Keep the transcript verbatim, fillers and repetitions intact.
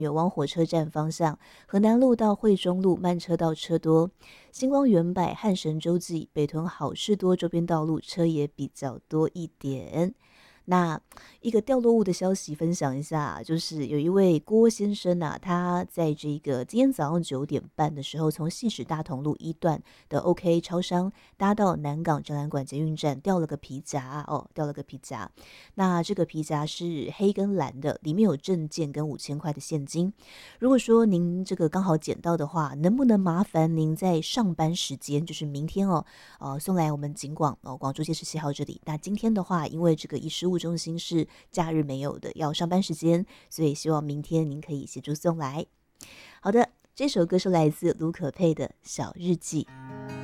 远往火车站方向，河南路到惠中路慢车道车多，星光原柏、汉神洲际、北屯好事多周边道路车也比较多一点。那一个掉落物的消息分享一下，就是有一位郭先生啊，他在这个今天早上九点半的时候，从汐止大同路一段的 OK 超商搭到南港展览馆捷运站，掉了个皮夹哦，掉了个皮夹。那这个皮夹是黑跟蓝的，里面有证件跟五千块的现金。如果说您这个刚好捡到的话，能不能麻烦您在上班时间，就是明天哦，呃，送来我们景广哦广州街十七号这里。那今天的话，因为这个遗失物中心是假日没有的，要上班时间，所以希望明天您可以协助送来。好的，这首歌是来自卢可佩的《小日记》。